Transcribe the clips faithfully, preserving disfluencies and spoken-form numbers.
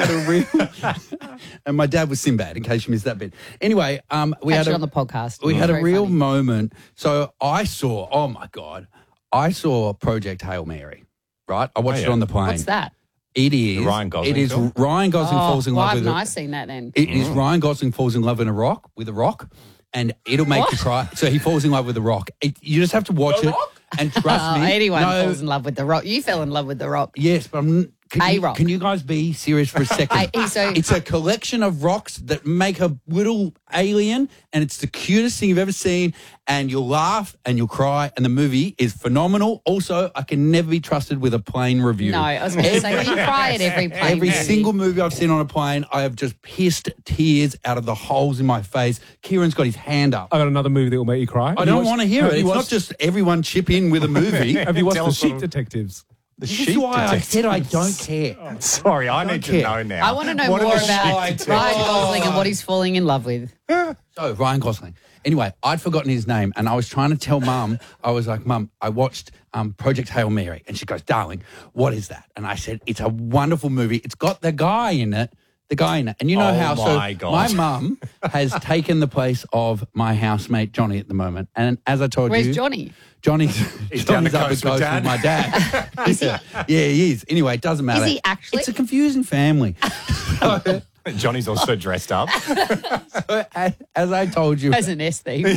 had a real... and my dad was Sinbad, in case you missed that bit. Anyway, um, we Catch had it a, on the podcast. We It's had a very real funny. moment. So I saw, oh, my God, I saw Project Hail Mary, right? I watched Oh, it yeah. on the plane. What's that? It is. The Ryan Gosling It is film? Ryan Gosling Oh, falls in why love with haven't a... I seen that then? It is Ryan Gosling falls in love in a rock, with a rock, and it'll make What? you cry. So he falls in love with a rock. It, you just have to watch it and trust Oh, me. anyone no, falls in love with The Rock. You fell in love with The Rock. Yes, but I'm... Can you, A-rock. can you guys be serious for a second? I- so- it's a collection of rocks that make a little alien, and it's the cutest thing you've ever seen, and you'll laugh and you'll cry, and the movie is phenomenal. Also, I can never be trusted with a plane review. No, I was going to say, you cry at every plane Every movie. single movie I've seen on a plane, I have just pissed tears out of the holes in my face. Kieran's got his hand up. I got another movie that will make you cry. I don't want to hear have it. you It's not watched- just everyone chip in with a movie. Have you watched Tell The us Sheep what- Detectives? The This sheep is why I said I detectives. don't care. Sorry, I need care. to know now. I want to know What are more the about sheep Ryan detectives? Gosling and what he's falling in love with. So, Ryan Gosling. Anyway, I'd forgotten his name, and I was trying to tell Mum, I was like, Mum, I watched um, Project Hail Mary. And she goes, darling, what is that? And I said, it's a wonderful movie. It's got the guy in it. The guy in it. And you know Oh, how, my so God. my mum has taken the place of my housemate, Johnny, at the moment. And as I told Where's you. Johnny? Johnny's, He's down Johnny's the up coast the with coast with Dad. my dad. Is he? Yeah, he is. Anyway, it doesn't matter. Is he actually? It's a confusing family. So, Johnny's also dressed up. as, as I told you, As an aesthete.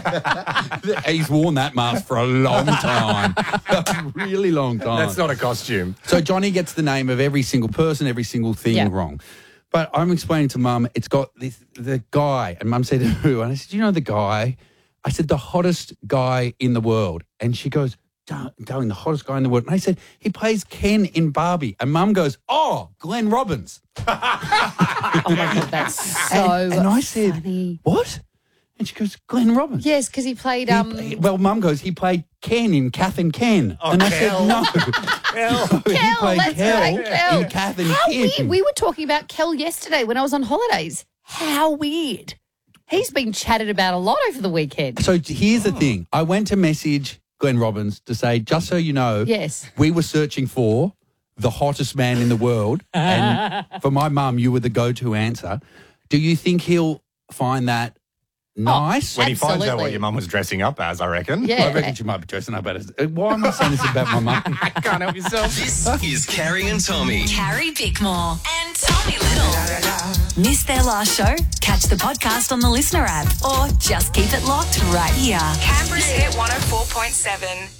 he's worn that mask for a long time. A really long time. That's not a costume. So Johnny gets the name of every single person, every single thing Yeah. wrong. But I'm explaining to Mum, it's got this the guy, and Mum said, who? And I said, you know the guy? I said, the hottest guy in the world. And she goes, "Dar- darling, the hottest guy in the world. And I said, he plays Ken in Barbie. And Mum goes, oh, Glenn Robbins. Oh, my God, that's so and, and I said, funny. what? And she goes, Glenn Robbins. Yes, because he played... He- um. he- well, Mum goes, he played Ken in Kath and Ken. Oh, and I Kel. said, no. Kel. he Kel, played let's Kel say Kel. in Kath and How Ken. weird. We were talking about Kel yesterday when I was on holidays. How weird. He's been chatted about a lot over the weekend. So here's the thing. I went to message Glenn Robbins to say, just so you know, Yes. we were searching for the hottest man in the world. And for my mum, you were the go-to answer. Do you think he'll find that nice? When he finds out Absolutely. what your mum was dressing up as, I reckon. Yeah. I reckon she might be dressing up as... Why am I saying this about my mum? Can't help yourself. This is Carrie and Tommy. Carrie Bickmore and Tommy Little. Missed their last show? Catch the podcast on the Listener app or just keep it locked right here. Canberra's Hit one oh four point seven.